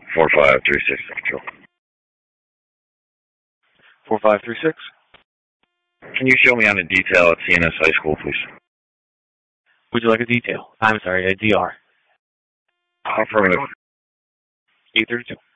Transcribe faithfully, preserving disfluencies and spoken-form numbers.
four five three six Control. four five three six. Can you show me on a detail at C N S High School, please? Would you like a detail? I'm sorry, a D R. Affirmative. eight thirty-two.